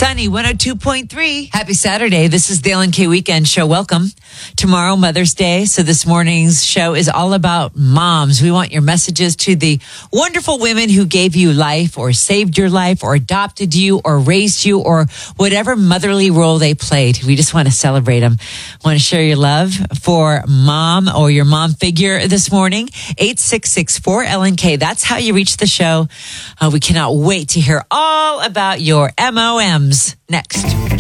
Sunny 102.3. Happy Saturday. This is the Ellen K Weekend Show. Welcome. Tomorrow, Mother's Day. So this morning's show is all about moms. We want your messages to the wonderful women who gave you life or saved your life or adopted you or raised you or whatever motherly role they played. We just want to celebrate them. Want to share your love for mom or your mom figure this morning? 866-4LNK. That's how you reach the show. We cannot wait to hear all about your MOMs. Next.